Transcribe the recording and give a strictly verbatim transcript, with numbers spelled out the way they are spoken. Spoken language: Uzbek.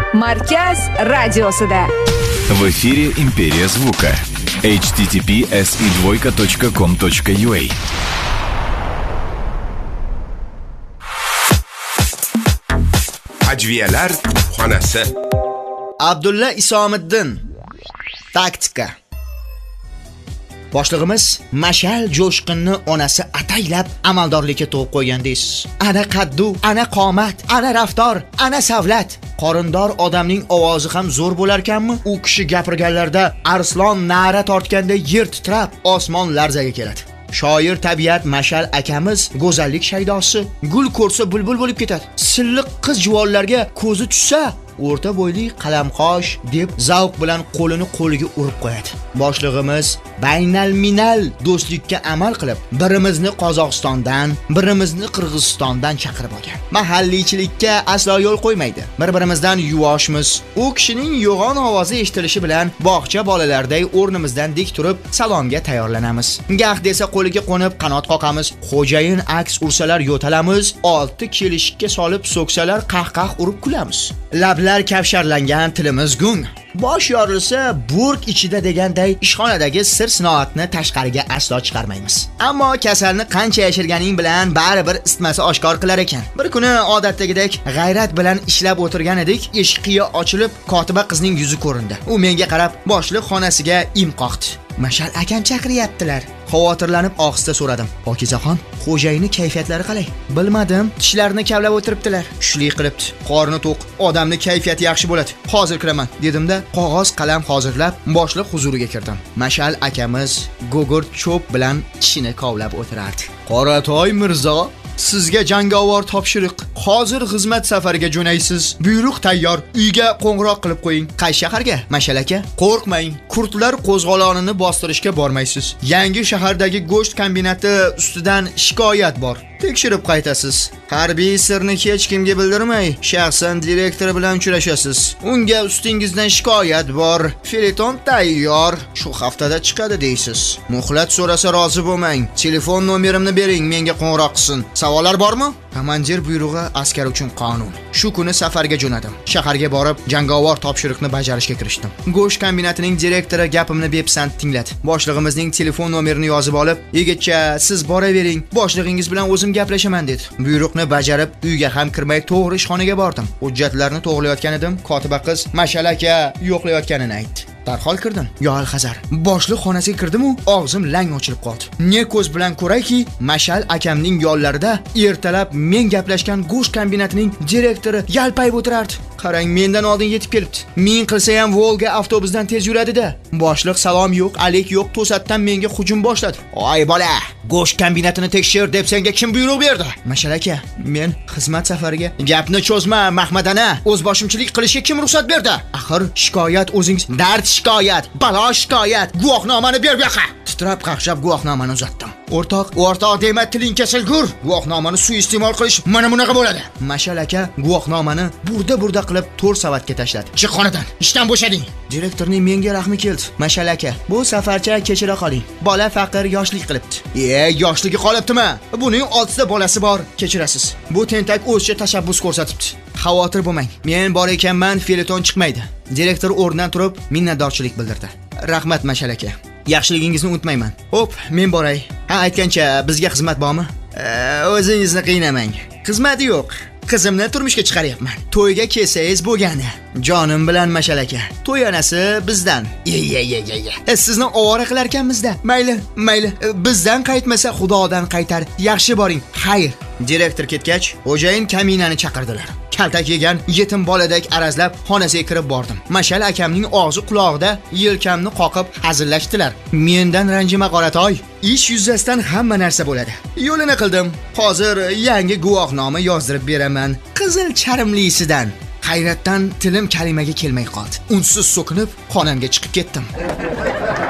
Markaz radiosida. В эфире «Империя звука». эйч ти ти пи эс и двойка точка ком точка ю а. Ajviyalar xonasi. Abdulla Isomiddin. Taktika. Boshlig'imiz Mashal Jo'shqinni onasi ataylab amaldorlikka to'g'ib qo'ygan deysiz. Ana qaddu, ana qomat, ana raftor, ana savlat. Qorindor odamning ovozi ham zo'r bo'lar ekanmi? U kishi gapirganlarda arslon na'ra tortganda yer titrab, osmon larzaga keladi. Shoir tabiat Mashal akamiz go'zallik shaydosi, gul ko'rsa bulbul bo'lib ketadi. Silliq qiz juvonlarga ko'zi tushsa, o'rta bo'yli qalamqosh deb zavq bilan qo'lini qo'liga urib qo'yadi. Boshlig'imiz baynal minal do'stlikka amal qilib, birimizni Qozog'istondan, birimizni Qirg'izistondan chaqirib olgan. Mahalliychilikka aslo yo'l qo'ymaydi. Bir-birimizdan yuvoshmiz. U kishining yo'g'on ovozi eshitilishi bilan bog'cha bolalarday o'rnimizdan dik turib salomga tayyorlanamiz. Gah desa qo'liga qo'nib qanot qoqamiz. Xo'jayin aks ursalar yo'talamiz, olti kelishikka solib so'ksalar qahqah urib kulamiz. Lablar kavsharlangan, tilimiz gung. Bosh yorilsa burk ichida deganday ishxonadagi sir sinoatni tashqariga aslo chiqarmaymiz. Ammo kasalni qancha yashirganing bilan baribir isitmasi oshkor qilar ekan. Bir kuni odatdagidek g'ayrat bilan ishlab o'tirgan edik, eshik qiya ochilib, kotiba qizning yuzi ko'rindi. U menga qarab boshliq xonasiga im qoqdi. Mashal akam chaqiryaptilar. Xavotirlanib ohista so'radim. Pokizaxon, xo'jayini kayfiyatlari qalay? Bilmadim, tishlarini kavlab o'tiribdilar. Tushlik qilibdi. Qorni to'q, odamning kayfiyati yaxshi bo'ladi. Hozir kiraman, dedimda, qog'oz qalam hozirlab, boshliq huzuriga kirdim. Mashal akamiz gogurt cho'p bilan tishini kovlab o'tirardi. Qoratoy Mirzo, sizga jangovar topshiriq. Hozir xizmat safariga jo'naysiz. Buyruq tayyor. Uyga qo'ng'iroq qilib qo'ying. Qaysi shaharga? Mashal aka, qo'rqmang. Kurtlar qo'zg'olonini bostirishga bormaysiz. Yangi shahardagi go'sht kombinati ustidan shikoyat bor. Tekshirib qaytasiz. Harbiy sirni hech kimga bildirmay, shaxsan direktor bilan uchrashasiz. Unga ustingizdan shikoyat bor. Feleton tayyor. Shu haftada chiqadi deysiz. Muhlat so'rasa rozi bo'lmang. Telefon nomerimni bering, menga qo'ng'iroq qilsin. Savollar bormi? Komandir buyrug'i askar uchun qonun. Shu kuni safarga jo'nadim. Shaharga borib, jangovar topshiriqni bajarishga kirishdim. Go'sht kombinatining direktori gapimni bepisand tingladi. Boshlig'imizning telefon nomerini yozib olib, "Yigitcha, siz boravering, boshlig'ingiz bilan o'zim gaplashaman", dedi. Buyruqni bajarib, uyga ham kirmay to'g'ri ishxonaga bordim. Hujjatlarni to'g'rilayotgan edim. Kotiba qiz Mashal aka yo'qlayotganini aytdi. Darhol kirdim. Yo alhazar. Boshliq xonasiga kirdim-u, og'zim lang ochilib qoldi. Ne ko'z bilan ko'rayki, Mashal akamning yo'llarida ertalab men gaplashgan go'sht kombinatining direktori yalpayib o'tirardi. Qarang, mendan oldin yetib kelibdi. Ming qilsa ham Volga avtobusdan tez yuradi-da. Boshliq salom yo'q, alik yo'q, to'satdan menga hujum boshladi. "Oy bola, go'sht kombinatini tekshir deb senga kim buyruq berdi?" Mashal aka, men xizmat safariga. "Gapni cho'zma, Mahmadana. O'zboshimchilik qilishga kim ruxsat berdi? Axir shikoyat o'zingiz dard shikoyat, balo shikoyat. Guvohnomani ber bu yoqqa." Titrab qaqshab guvohnomani uzatdim. "O'rtoq, o'rtoq dema, tiling kesilgur. Guvohnomani suiiste'mol qilish mana bunaqa bo'ladi." Mashal aka guvohnomani burda-burda qilib to'rt savatga tashladi. "Chiq xonadan, ishdan bo'shading." Direktorning menga rahmi keldi. "Mashal aka, bu safarcha kechira qoling. Bola faqir yoshlik qilibdi." "E, yoshligi qolibdimi? Buning oltita bolasi bor, kechirasiz. Bu tentak o'zcha tashabbus ko'rsatibdi. Xavotir bo'lmang. Men bor ekanman, feleton chiqmaydi." Direktor o'rnidan turib minnatdorchilik bildirdi. "Rahmat Mashal aka. Yaxshiligingizni unutmayman. Hop, men boray. Ha, aytgancha bizga xizmat bormi?" E, "O'zingizni qiynamang. Xizmati yo'q. Qizimni turmushga chiqaryapman. To'yga kelsangiz bo'lgani." "Jonim bilan Mashal aka. To'yanasi bizdan." "Ye ye ye ye. E, sizni ovora qilar ekanmiz-da. Mayli, mayli. E, bizdan qaytmasa Xudodan qaytar. Yaxshi boring. Xayr." Direktor ketgach, xo'jayin kaminani chaqirdilar. Kaltak yegan yetim boladek arazlab xonasiga kirib bordim. Mashal akamning og'zi quloqida yelkamni qoqib hazillashdilar. "Mendan ranjima Qoratoy. Ish yuzasidan hamma narsa bo'ladi. Yo'lini qildim. Hozir yangi guvohnoma yozdirib beraman. Qizil charmlisidan." Hayratdan tilim kalimaga kelmay qoldi. Unsiz so'kinib xonamga chiqib ketdim.